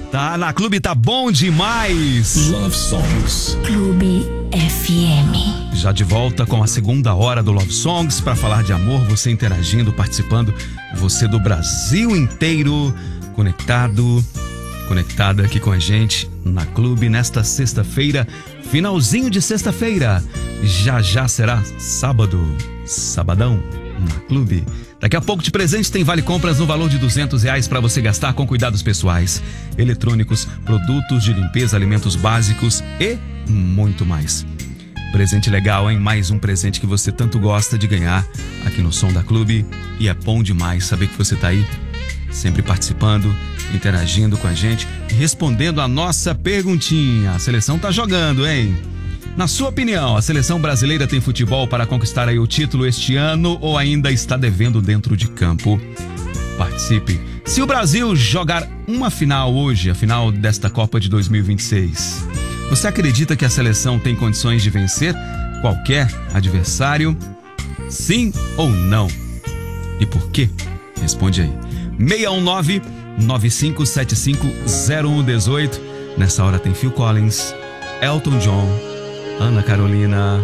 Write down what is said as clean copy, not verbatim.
Tá, na Clube tá bom demais. Love Songs. Clube FM. Já de volta com a segunda hora do Love Songs para falar de amor, você interagindo, participando, você do Brasil inteiro conectada aqui com a gente na Clube nesta sexta-feira, finalzinho de sexta-feira. Já será sabadão na Clube. Daqui a pouco de presente tem vale compras no valor de R$200 para você gastar com cuidados pessoais, eletrônicos, produtos de limpeza, alimentos básicos e muito mais. Presente legal, hein? Mais um presente que você tanto gosta de ganhar aqui no Som da Clube. E é bom demais saber que você tá aí, sempre participando, interagindo com a gente e respondendo a nossa perguntinha. A seleção tá jogando, hein? Na sua opinião, a seleção brasileira tem futebol para conquistar aí o título este ano ou ainda está devendo dentro de campo? Participe. Se o Brasil jogar uma final hoje, a final desta Copa de 2026, você acredita que a seleção tem condições de vencer qualquer adversário? Sim ou não? E por quê? Responde aí. 619-9575-0118. Nessa hora tem Phil Collins, Elton John, Ana Carolina.